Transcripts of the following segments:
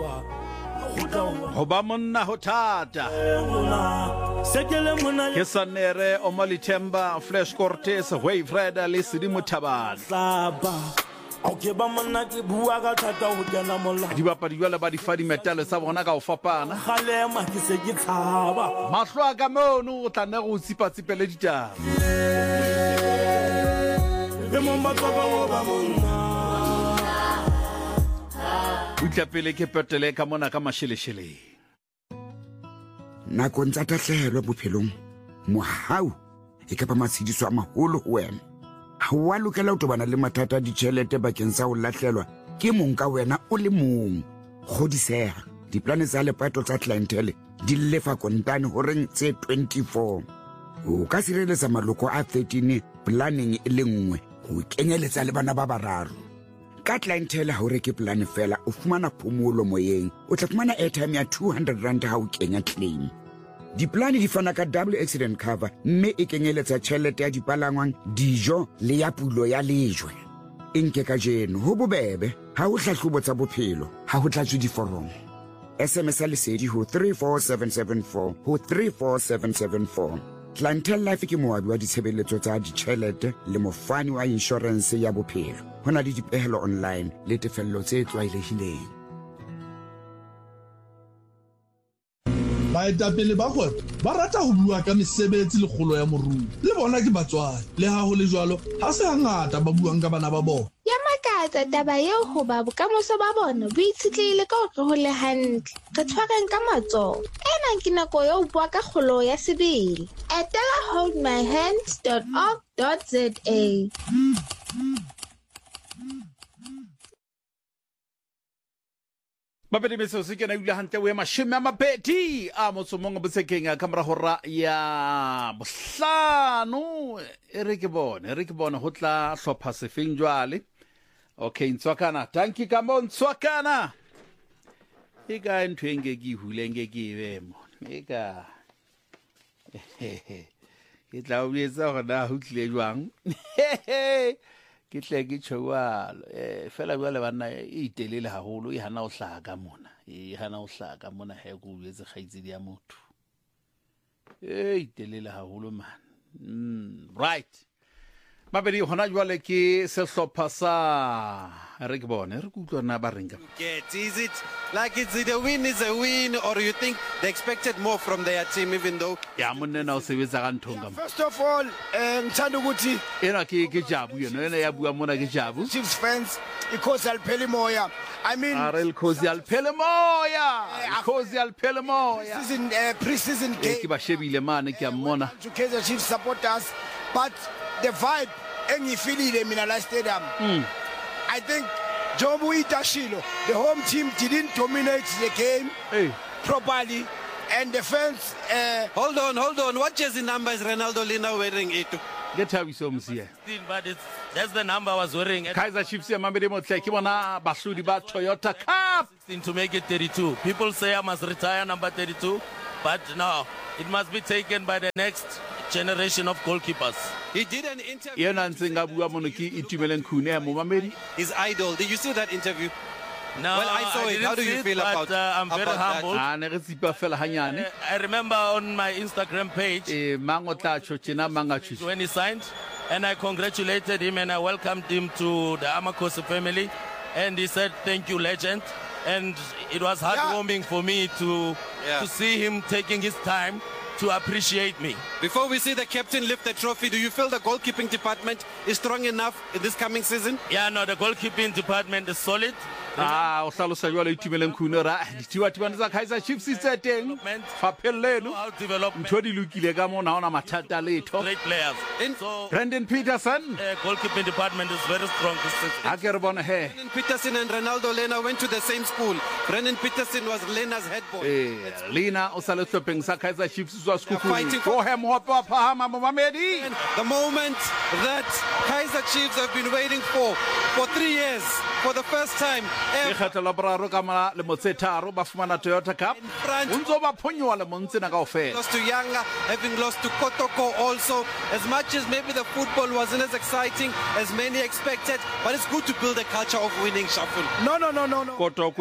Ho ba monna ho thata. Ke Sanere Omalitemba Flash Cortes Wave Rider le Sidi Mutabane. Okay ba monna ke bua ka thata ho kena mola. Di bapadi jwale ba di fadi metal sa bona ka ho fapana. Kgalema ke se ke tshaba. Mahlo a ka mono o tla nna go tsipatsipele ditaba. E momba tsaba o ba monna. Utla pele ke petele ka mona ka masheleshele. Nakong tsa tahlehelo bophelong mohau e ka ba matshidiso a maholo ho wena. Ha wa lokela ho tobana le mathata a ditjhelete bakeng sa ho lahlelwa ke mong ka wena o le mong. Kgodiseha diplane tsa lepato tsa clientele di lefa kontane horeng tse 24. O ka sireletsa maloko a 13 planning e le nngwe ho kenyeletsa le bana ba bararo. Ka clientele ha o reke plan fela o fumana phomolo moyeng o tla fumana airtime ya 200 rand ha o kenya claim. Diplane di fana ka double accident cover mme e kenyeletsa tjhelete ya dipalangwang dijo le ya pulo ya lejwe. Enke ka jeno ho bobebe ha o hlahlobo tsa bophelo ha ho tlatswe diforomo. SMS lesedi ho 34774 ho 34774. Clientele Life ke moabi wa ditshebeletso tsa ditjhelete le mofani wa insurance ya bophelo. Hona le dipehelo online le tefello tse tlwaelehileng. Baetapele ba kgwebo ba rata ho bua ka mesebetsi le kgolo ya moruo. Le bona ke batswadi, le ha ho le jwalo ha se hangata ba buang ka bana ba bona. Ya makatsa taba eo ho ba bokamoso ba bona bo itshitlehile ka hore ho le hantle. Re tshwareng ka matsoho. Ena ke nako ya ho bua ka kgolo ya sebele. Etela holdmyhands.org.za. Mabedi beso se ke na ile hantle we mashime mabedi a motsomong botsekeng a kamera hora ya bohlano re ke bone ho tla hlopha sefeng jwale. Okay ntswakana tanki ka mo ntswakana e ka ntwe nge ke hulenge ke bemo e ka ke tla o yetsa gore na ho tlile jwang ke tle ke tshwalo fela jwale bana e itelele haholo e hana o hlaka mona he go yetse khaitsedi ya motho e itelele haholo man right mabedi hona jwale ke sehlopha sa re ke bone re kutlwana ba renga is it like it's the win is a win or you think they expected more from their team even though ya monna o sebetsa ka nthonga first of all ngithanda ukuthi ena ke jabu yena ena ya bua mona ke jabu Chiefs fans ikhosi aliphela moya I mean Arel Khosi aliphela moya season pre-season game ke ba shebile mane ke a mmona to Kaizer Chiefs supporters but the vibe engifilile mina la stadium I think Jobu Itashilo the home team didn't dominate the game properly and the fans hold on what jersey number is Ronaldo Lina wearing it get Thabiso Msiya but that's the number I was wearing Kaizer Chiefs ya mabedi motle ke bona bahlodi ba Toyota Cup to make it 32 people say I must retire number 32 but no it must be taken by the next generation of goalkeepers. He did an interview. Yena ntsenga bua mono ke Itumeleng Khune ya momamedi. His idol. Did you see that interview? No, well, I saw it. How do you feel about I'm very humbled. I remember on my Instagram page when he signed, and I congratulated him and I welcomed him to the Amakosi family, and he said, "Thank you, legend." And it was heartwarming for me to see him taking his time to appreciate me. Before we see the captain lift the trophy, do you feel the goalkeeping department is strong enough in this coming season? Yeah, no, the goalkeeping department is solid. O hlalosa jwale Itumeleng Khune ra ditiwa tsa Kaizer Chiefs tse teng fapelleno ntho di lokile ka mona ona mathata letho great players so Brendan Peterson goalkeeping department is very strong this season. Brendan Peterson and Ronaldo Lena went to the same school. Brendan Peterson was Lena's head boy. Lena o sa le hlopeng sa Kaizer Chiefs tswa sekhukhung go hem ho phahama momamedi. The moment that Kaizer Chiefs have been waiting for 3 years for the first time Kgetlo boraro ka mala le motsetharo ba fumana Toyota Cup unzo ba phonyoa le montsena kaofela lost to Yanga, having lost to Kotoko also. As much as maybe the football wasn't as exciting as many expected, but it's good to build a culture of winning, Shuffle. No. Kotoko ene ba bua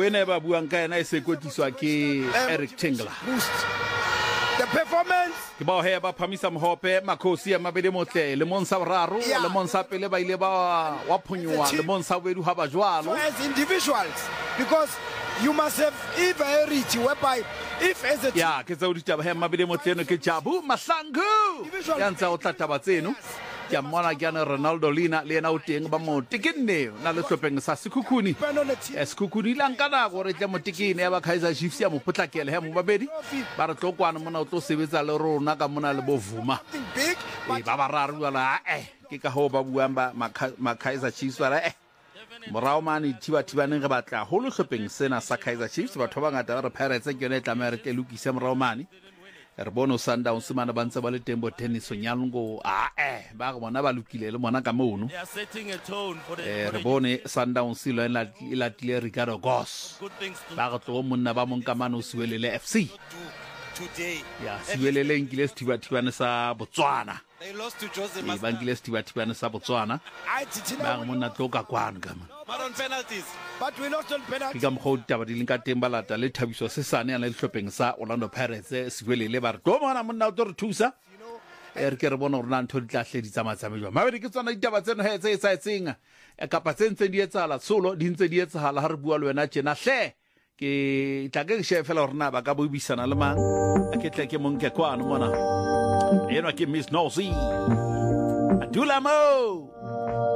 buang ka ena e se kwetiswa ke Eric Tingler. The performance ke ba he ba phamisa mohope makhosi ya mabedi motle le monsa boraro le monsa pele ba ile ba wa phonywa le monsa bedu ha ba jwalo as individuals, because you must have evaluate whereby if as a ya ke tsa uditaba he mabedi motle no ke Jabu Mahlangu ya ntsa o tlataba tseno ke mmona ke ana Ronaldo Lina le ena o teng ba mo tikenne na le hlopeng sa Sekhukhuni Sekhukhuni lang kana go re tle mo tikine ya ba Kaizer Chiefs ya mo potlakele he mo babedi ba re tlokwana mona o tlo sebetsa le rona ka mona le bovuma big ba ba raru la ke ka ho ba buang ba Kaizer Chiefs ba morao mane thiba-thibaneng re batla ho lo hlopeng sena sa Kaizer Chiefs batho ba ngata ba re Pirates ke yone tla mere tle lokise morao mane re bono Sundowns mana ba ntse ba le tembo tennis nyalungo ba bona ba lokile le mona ka mono They are setting a tone for the re bone Sundowns lo la tlile Ricardo Goss good things to ba go tlo monna ba mon kamano Siwelele FC Today, ya Siwelele ngile sethiba-thibane sa Botswana they lost to Jose ba Masta. ngile sethiba-thibane sa Botswana I ba monna tlo ka kwano ka mona But on penalties, but we lost on ke penalty. ka mokgwa o ditaba di leng ka teng ba lata le thabiso se sane yana le hlopeng sa Orlando Pirates Siwelele ba re tlo mona monna o tlo re thusa re ke re bona rona ntho di tla hle di tsamatsame jwa mabedi ke tsona ditaba tseno he tse etsaetseng kapa tse ntse di etsala solo di ntse di etsahala ha re bua le wena tjena hle ke tla ke she fela rona ba ka boibisana le mang a ke tle ke monke kwano mona eno ke Miss Nosy Adula Mo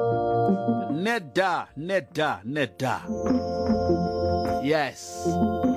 Neda yes